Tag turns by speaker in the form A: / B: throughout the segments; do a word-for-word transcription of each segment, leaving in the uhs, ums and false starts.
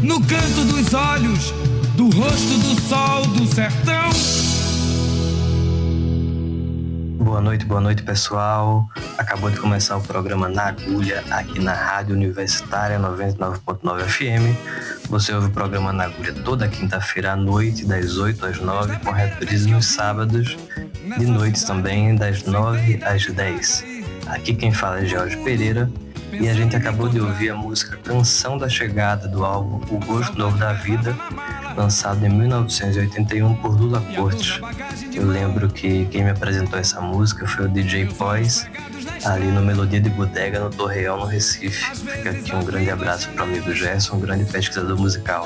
A: no canto dos olhos, do rosto do sol do sertão.
B: Boa noite, boa noite, pessoal. Acabou de começar o programa Na Agulha, aqui na Rádio Universitária noventa e nove ponto nove F M. Você ouve o programa Na Agulha toda quinta-feira à noite, das oito às nove, com reprise nos sábados, de noites também, das nove às dez. Aqui quem fala é Jorge Pereira, e a gente acabou de ouvir a música Canção da Chegada, do álbum O Gosto Novo da Vida, lançado em mil novecentos e oitenta e um por Lula Cortes. Eu lembro que quem me apresentou essa música foi o D J Pois, ali no Melodia de Bodega, no Torreão, no Recife. Fica aqui um grande abraço para o amigo Gerson, um grande pesquisador musical.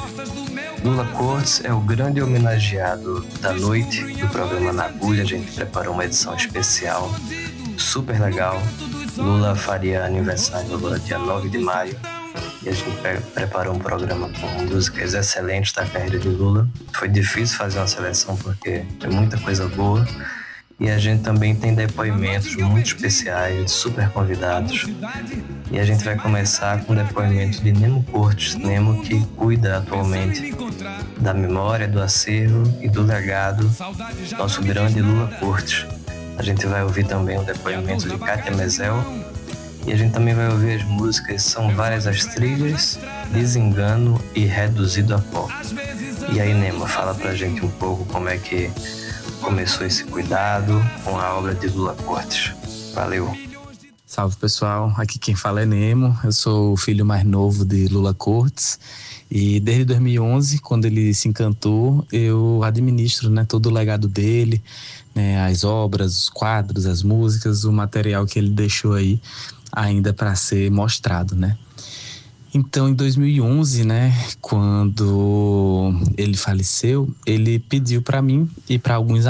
B: Lula Cortes é o grande homenageado da noite do programa Na Agulha. A gente preparou uma edição especial, super legal. Lula faria aniversário agora dia nove de maio. E a gente preparou um programa com músicas excelentes da carreira de Lula. Foi difícil fazer uma seleção porque é muita coisa boa. E a gente também tem depoimentos muito especiais, super convidados. E a gente vai começar com o depoimento de Nemo Cortes, Nemo que cuida atualmente da memória, do acervo e do legado do nosso grande Lula Cortes. A gente vai ouvir também o depoimento de Kátia Mezel. E a gente também vai ouvir as músicas São Várias as Trilhas, Desengano e Reduzido a Pó. E aí, Nemo, fala pra gente um pouco como é que começou esse cuidado com a obra de Lula Cortes. Valeu!
C: Salve, pessoal, aqui quem fala é Nemo, eu sou o filho mais novo de Lula Cortes e desde dois mil e onze, quando ele se encantou, eu administro, né, todo o legado dele, né, as obras, os quadros, as músicas, o material que ele deixou aí ainda para ser mostrado, né? Então, em dois mil e onze, né, quando ele faleceu, ele pediu para mim e para alguns